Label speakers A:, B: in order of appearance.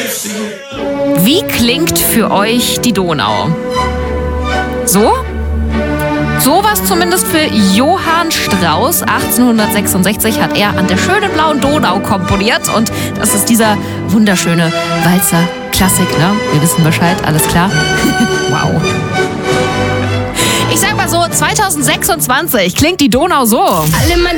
A: Wie klingt für euch die Donau? So? Sowas zumindest für Johann Strauss. 1866 hat er an der schönen blauen Donau komponiert. Und das ist dieser wunderschöne Walzer-Klassik, ne? Wir wissen Bescheid, alles klar? Wow. Ich sag mal so, 2026 klingt die Donau so.
B: Alle Mann